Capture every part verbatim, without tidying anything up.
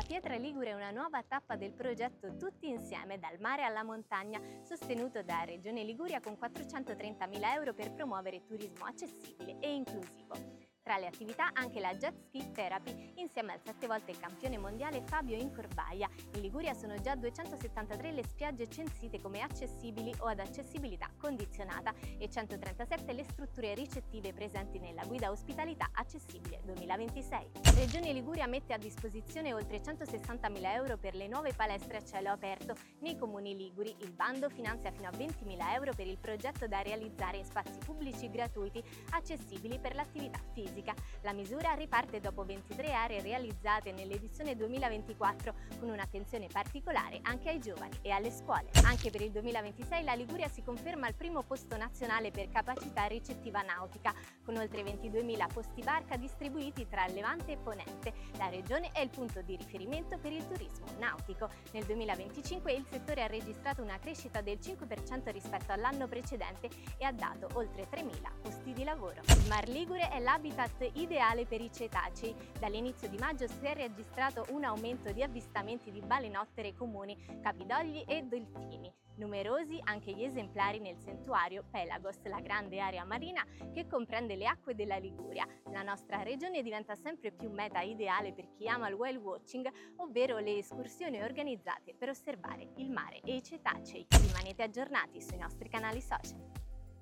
Pietra Ligure è una nuova tappa del progetto Tutti Insieme dal mare alla montagna, sostenuto da Regione Liguria con quattrocentotrentamila euro per promuovere turismo accessibile e inclusivo. Tra le attività anche la Jet Ski Therapy insieme al sette volte campione mondiale Fabio Incorbaia. In Liguria sono già duecentosettantatré le spiagge censite come accessibili o ad accessibilità condizionata e centotrentasette le strutture ricettive presenti nella guida ospitalità accessibile duemilaventisei. Regione Liguria mette a disposizione oltre centosessantamila euro per le nuove palestre a cielo aperto nei comuni liguri. Il bando finanzia fino a ventimila euro per il progetto da realizzare in spazi pubblici gratuiti accessibili per l'attività fisica. La misura riparte dopo ventitré aree realizzate nell'edizione duemilaventiquattro con un'attenzione particolare anche ai giovani e alle scuole. Anche per il duemilaventisei la Liguria si conferma al primo posto nazionale per capacità ricettiva nautica, con oltre ventiduemila posti barca distribuiti tra Levante e Ponente. La regione è il punto di riferimento per il turismo nautico. Nel duemilaventicinque il settore ha registrato una crescita del cinque per cento rispetto all'anno precedente e ha dato oltre tremila posti di lavoro. Il Mar Ligure è l'habitat ideale per i cetacei. Dall'inizio di maggio si è registrato un aumento di avvistamenti di balenottere comuni, capidogli e delfini. Numerosi anche gli esemplari nel santuario Pelagos, la grande area marina che comprende le acque della Liguria. La nostra regione diventa sempre più meta ideale per chi ama il whale watching, ovvero le escursioni organizzate per osservare il mare e i cetacei. Rimanete aggiornati sui nostri canali social.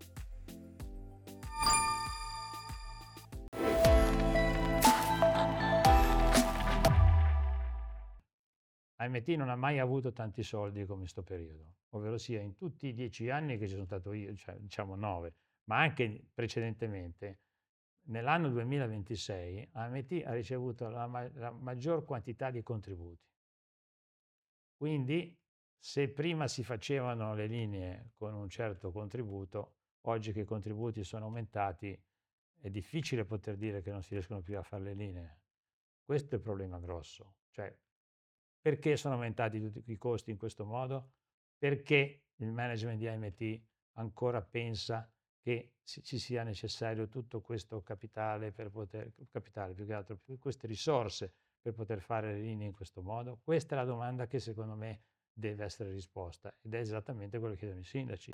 A M T non ha mai avuto tanti soldi come in questo periodo, ovvero sia in tutti i dieci anni che ci sono stato io, cioè diciamo nove, ma anche precedentemente, nell'anno duemilaventisei A M T ha ricevuto la, ma la maggior quantità di contributi. Quindi se prima si facevano le linee con un certo contributo, oggi che i contributi sono aumentati è difficile poter dire che non si riescono più a fare le linee. Questo è il problema grosso. Cioè, perché sono aumentati tutti i costi in questo modo? Perché il management di A M T ancora pensa che ci sia necessario tutto questo capitale per poter, capitale più che altro, queste risorse per poter fare le linee in questo modo? Questa è la domanda che secondo me deve essere risposta ed è esattamente quello che chiedono i sindaci.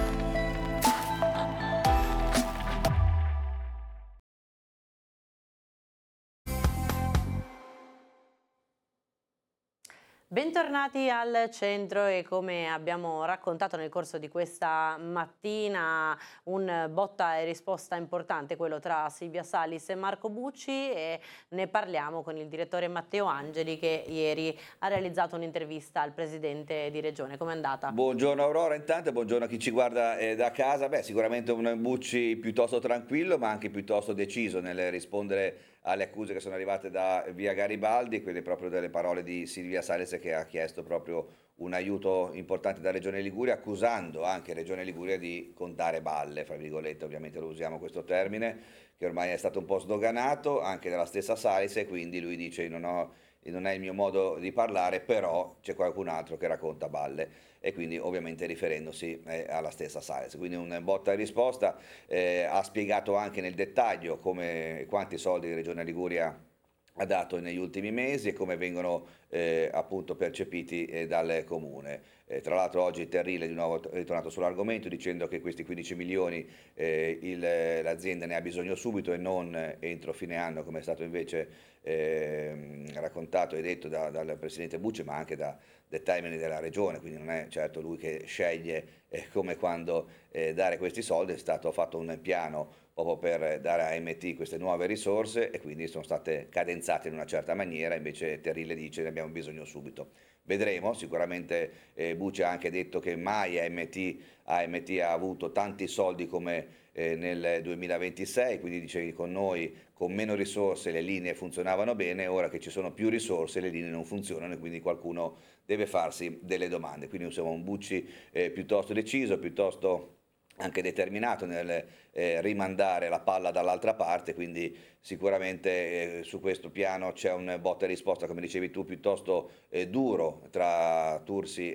Bentornati al centro e come abbiamo raccontato nel corso di questa mattina un botta e risposta importante, quello tra Silvia Salis e Marco Bucci, e ne parliamo con il direttore Matteo Angeli che ieri ha realizzato un'intervista al presidente di regione. Com'è andata? Buongiorno Aurora, intanto buongiorno a chi ci guarda eh, da casa. Beh, sicuramente un Bucci piuttosto tranquillo ma anche piuttosto deciso nel rispondere alle accuse che sono arrivate da via Garibaldi, quelle proprio delle parole di Silvia Salis che ha chiesto proprio un aiuto importante da Regione Liguria, accusando anche Regione Liguria di contare balle, fra virgolette, ovviamente lo usiamo questo termine, che ormai è stato un po' sdoganato anche dalla stessa Salis, e quindi lui dice non ho... non è il mio modo di parlare, però c'è qualcun altro che racconta balle, e quindi ovviamente riferendosi eh, alla stessa Salis. Quindi un botta e risposta, eh, ha spiegato anche nel dettaglio come, quanti soldi Regione Liguria ha dato negli ultimi mesi e come vengono eh, appunto percepiti eh, dal comune. Eh, tra l'altro oggi Terrille di nuovo è ritornato sull'argomento dicendo che questi quindici milioni eh, l'azienda ne ha bisogno subito e non entro fine anno, come è stato invece eh, raccontato e detto da, dal Presidente Bucci, ma anche da determini della Regione, quindi non è certo lui che sceglie eh, come e quando eh, dare questi soldi. È stato fatto un piano proprio per dare a M T queste nuove risorse e quindi sono state cadenzate in una certa maniera, invece Terrille dice ne abbiamo bisogno subito. Vedremo, sicuramente eh, Bucci ha anche detto che mai A M T, A M T ha avuto tanti soldi come eh, nel duemilaventisei, quindi dice che con noi con meno risorse le linee funzionavano bene, ora che ci sono più risorse le linee non funzionano e quindi qualcuno deve farsi delle domande. Quindi insomma un Bucci eh, piuttosto deciso, piuttosto anche determinato nel eh, rimandare la palla dall'altra parte, quindi sicuramente eh, su questo piano c'è un botta e risposta, come dicevi tu, piuttosto eh, duro tra Tursi